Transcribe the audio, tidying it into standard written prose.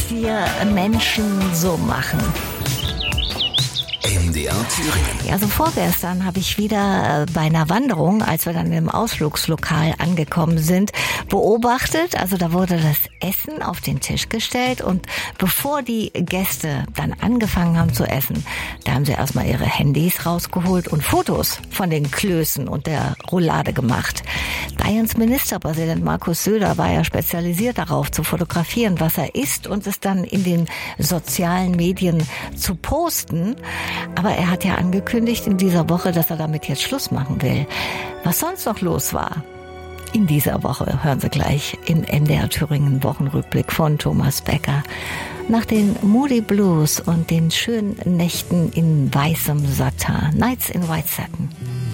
wir Menschen so machen. MDR Thüringen. Ja, also vorgestern habe ich wieder bei einer Wanderung, als wir dann im Ausflugslokal angekommen sind, beobachtet. Also da wurde das Essen auf den Tisch gestellt und bevor die Gäste dann angefangen haben zu essen, da haben sie erstmal ihre Handys rausgeholt und Fotos von den Klößen und der Roulade gemacht. Bayerns Ministerpräsident Markus Söder war ja spezialisiert darauf, zu fotografieren, was er isst und es dann in den sozialen Medien zu posten. Aber er hat ja angekündigt in dieser Woche, dass er damit jetzt Schluss machen will. Was sonst noch los war in dieser Woche, hören Sie gleich im MDR Thüringen Wochenrückblick von Thomas Becker. Nach den Moody Blues und den schönen Nächten in weißem Satin, Nights in White Satin.